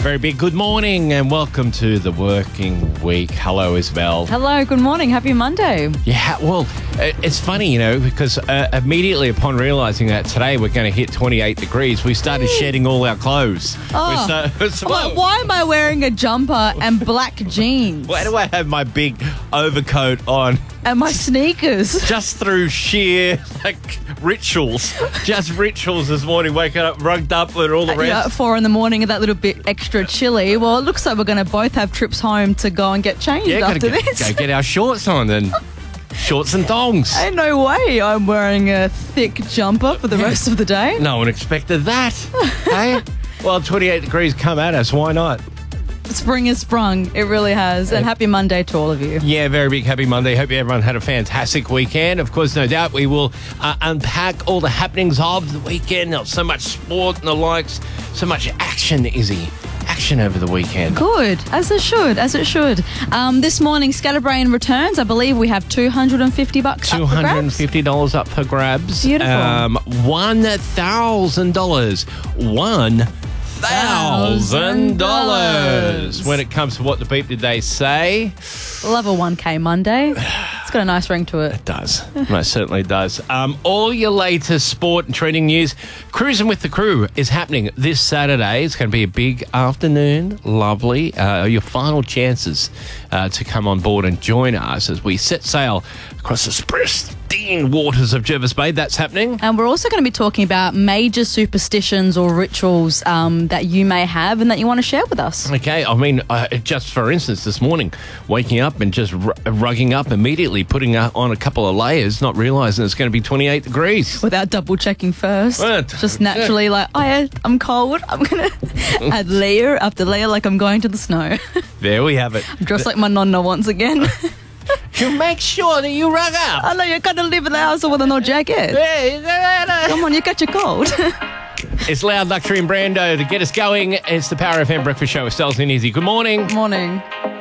very big good morning and welcome to the working week. Hello, Isabel. Hello, good morning. Happy Monday. Yeah, well, it's funny, because immediately upon realising that today we're going to hit 28 degrees, we started shedding all our clothes. I'm like, why am I wearing a jumper and black jeans? Why do I have my big overcoat on? And my sneakers. Just through sheer, rituals. Just rituals this morning, waking up, rugged up and all the rest. At 4 a.m, a little bit extra chilly. Well, it looks like we're going to both have trips home to go and get changed after this. Go get our shorts on then. Shorts and thongs. Ain't no way I'm wearing a thick jumper for the rest of the day. No one expected that. Hey? Well, 28 degrees come at us. Why not? Spring has sprung. It really has. And happy Monday to all of you. Yeah, very big happy Monday. Hope everyone had a fantastic weekend. Of course, no doubt we will unpack all the happenings of the weekend. There's so much sport and the likes. So much action, Izzy. Action over the weekend. Good, as it should. This morning, Scatterbrain returns. I believe we have $250 $250 up for grabs. Beautiful. $1,000. $1,000. When it comes to what the beep did they say? Love a 1K Monday. It's got a nice ring to it. It does. Most certainly does. All your latest sport and trending news. Cruising with the Crew is happening this Saturday. It's going to be a big afternoon. Lovely. Your final chances to come on board and join us as we set sail across the pristine waters of Jervis Bay. That's happening. And we're also going to be talking about major superstitions or rituals that you may have and that you want to share with us. Okay. I mean, just for instance, this morning, waking up and just rugging up immediately, putting on a couple of layers, not realising it's going to be 28 degrees. Without double checking first. Just naturally I'm cold. I'm going to add layer after layer like I'm going to the snow. There we have it. Dressed like my nonna once again. To make sure that you rug up. I know you got to live in the house with no jacket. Come on, you got your cold. It's Loud, Luxury and Brando to get us going. It's the Power FM Breakfast Show with Stels and Izzy. Good morning. Morning.